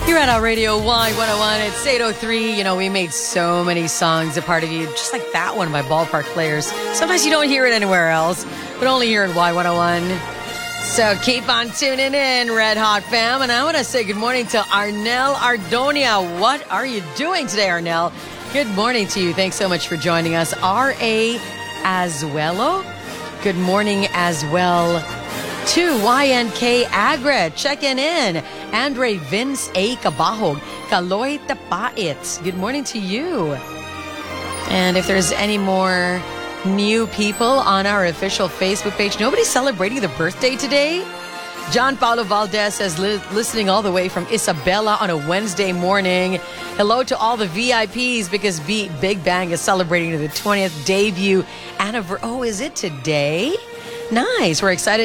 You're at our Radio Y101. It's 8:03. You know, we made so many songs a part of you, just like that one by Ballpark Players. Sometimes you don't hear it anywhere else, but only here at Y101. So keep on tuning in, Red Hot fam. And I want to say good morning to Arnel Ardonia. What are you doing today, Arnel? Good morning to you. Thanks so much for joining us. R.A. Azuelo, good morning as well to YNK Agret, checking in. Andre Vince A. Cabahog, Kaloy Tapait, good morning to you. And if there's any more new people on our official Facebook page, nobody's celebrating the birthday today. John Paulo Valdez says listening all the way from Isabela on a Wednesday morning. Hello to all the VIPs because Big Bang is celebrating the 20th debut anniversary. Oh, is it today? Nice. We're excited